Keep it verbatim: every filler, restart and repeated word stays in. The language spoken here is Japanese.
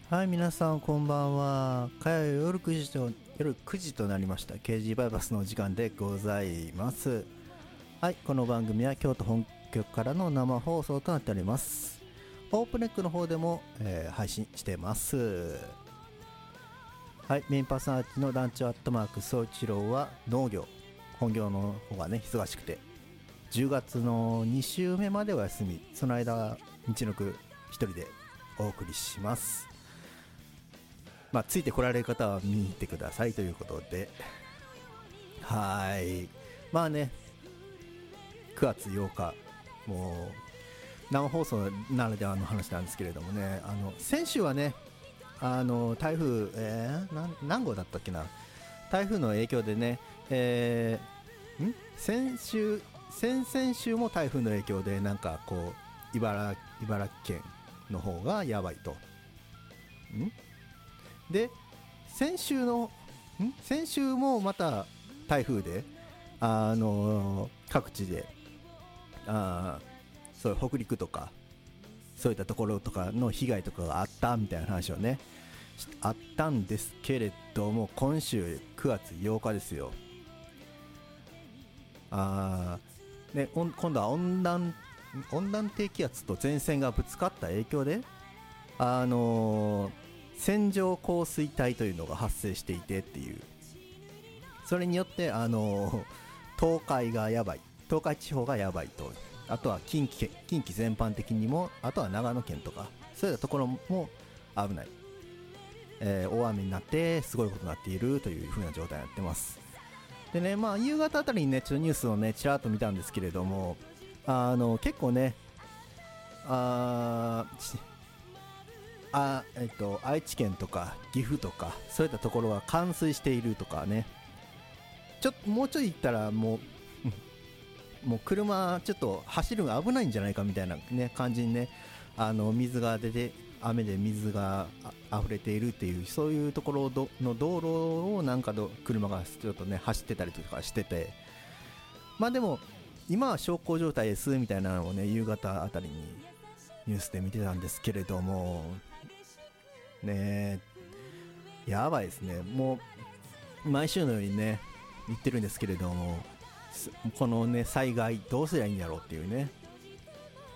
はい、皆さんこんばんは。火曜夜くじと夜くじとなりました ケージー バイパスのお時間でございます。はい、この番組は京都本局からの生放送となっております。オープンネックの方でも、えー配信してます。はい、メインパーソナリティのランチアットマーク総一郎は農業本業の方がね忙しくてじゅうがつのに週目までお休み、その間道のく一人でお送りします。まあ、ついてこられる方は見に行ってくださいということで、はーい、まあね、くがつようか、もう生放送ならではの話なんですけれどもね、あの先週はね、あの台風、えー、何, 何号だったっけな、台風の影響でね、えー、ん先週、先々週も台風の影響で、なんかこう茨、茨城県の方がやばいと。んで先週のん先週もまた台風で、あのー各地であそう北陸とかそういったところとかの被害とかがあったみたいな話をねあったんですけれども、今週くがつようかですよ。あー、ね、今度は温暖温暖低気圧と前線がぶつかった影響で、あのー線状降水帯というのが発生していてっていう、それによってあの東海がやばい、東海地方がやばいと、あとは近畿、近畿全般的にも、あとは長野県とかそういったところも危ない、えー、大雨になってすごいことになっているという風な状態になってます。でね、まあ夕方あたりにねちょっとニュースをねちらっと見たんですけれども、あの結構ね、あーあえっと、愛知県とか岐阜とかそういったところは冠水しているとかね、ちょっともうちょい行ったらもうもう車ちょっと走るのが危ないんじゃないかみたいな、ね、感じにね、あの水が出て、雨で水があ溢れているっていう、そういうところの道路をなんかの車がちょっとね走ってたりとかしてて、まあでも今は小康状態ですみたいなのをね夕方あたりにニュースで見てたんですけれどもね、やばいですね。もう毎週のようにね言ってるんですけれども、このね災害どうすりゃいいんだろうっていうね、